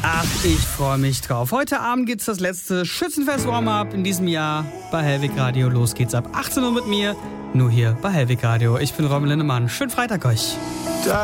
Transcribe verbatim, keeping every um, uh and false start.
Ach, ich freue mich drauf. Heute Abend gibt's das letzte Schützenfest-Warm-Up in diesem Jahr bei Hellwig Radio. Los geht's ab achtzehn Uhr mit mir, nur hier bei Hellwig Radio. Ich bin Robin Lindemann. Schönen Freitag euch.